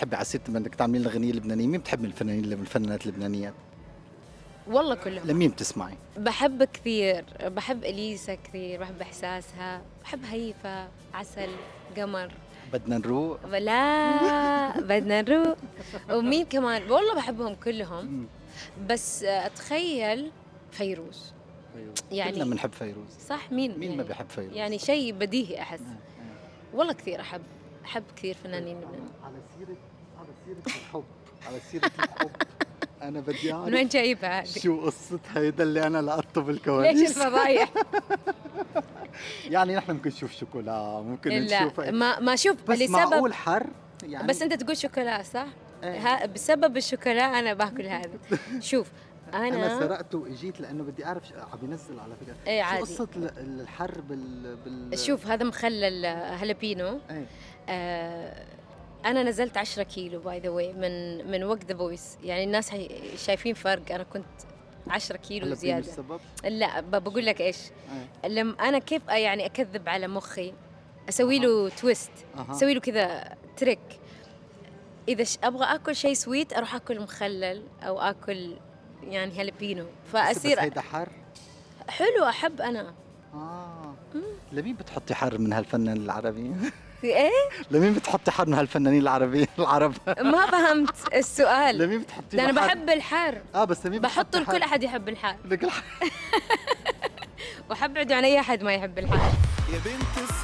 بتحبي على سيرة بدك تعملي لنا غنية لبنانية، مين بتحبي من الفنانين من الفنانات اللبنانيات؟ والله كلهم لمين بتسمعي؟ بحب كثير، بحب اليسا كثير، بحب احساسها، بحب هيفا، عسل، قمر. بدنا نروق. لا بدنا نروح. ومين كمان والله بحبهم كلهم. مم. بس اتخيل فيروز فيروز. يعني. كلنا بنحب فيروز. صح، مين مين يعني ما بيحب فيروز؟ يعني شيء بديهي احس. آه. والله كثير احب كثير فنانين لبنان. على سيرة الحب، على سيرة الحب أنا بدي من وين أعرف جايبها هذه؟ شو قصة هيدا اللي أنا لقطه ليش بالكواليس؟ الفضايح؟ يعني نحن ممكن نشوف شوكولا، ممكن نشوف لا ما شوف بس لسبب. معقول حر يعني. بس انت تقول شوكولا صح؟ إيه. بسبب الشوكولا انا باكل هذا. شوف أنا انا سرقته وإجيت لأنه بدي أعرف عم بينزل على فكرة. ايه شو عادي. قصة الحر شوف هذا مخلل هالبينو. إيه. انا نزلت 10 كيلو باي ذا واي من وقت ذا فويس، يعني الناس شايفين فرق. انا كنت 10 كيلو هلا زياده. السبب؟ لا بقول لك ايش. إيه. لما انا كيف يعني اكذب على مخي، اسوي له تويست، اسوي له كذا تريك. اذا ابغى اكل شيء سويت اروح اكل مخلل او اكل يعني هالبينو بس فاصير هيدا حر؟ حلو. احب انا. لمين بتحطي حر من هالفنان العربي؟ ايه لمين بتحطي حر من هالفنانين العرب؟ ما فهمت السؤال. لمين بتحطي لا انا حر؟ بحب الحار. بس لمين بحطه بتحطي لكل حر؟ احد يحب الحار، لكل وحبعد عن اي احد ما يحب الحار. يا بنت